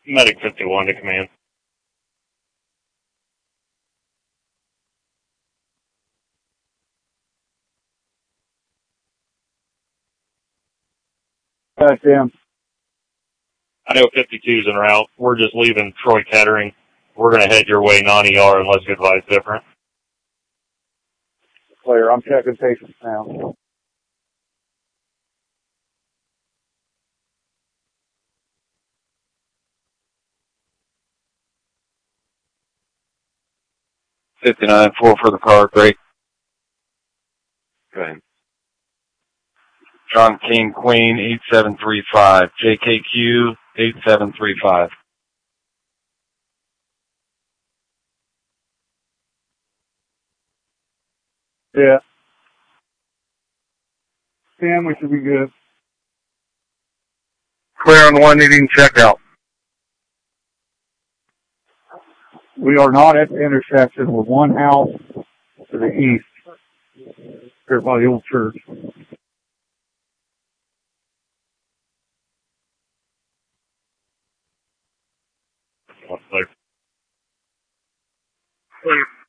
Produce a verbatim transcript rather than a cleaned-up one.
Medic fifty-one to command. Goddamn. I know fifty-two's en route. We're just leaving Troy Kettering. We're going to head your way non-E R unless you advise different. Clear. I'm checking patients now. fifty-nine, four for the car, break. Go ahead. John King, Queen, eight seven three five. J K Q, eight seven three five. Yeah. Sam, we should be good. Clear on one needing checkout. We are not at the intersection with one house to the east, here by the old church. Clear. Clear.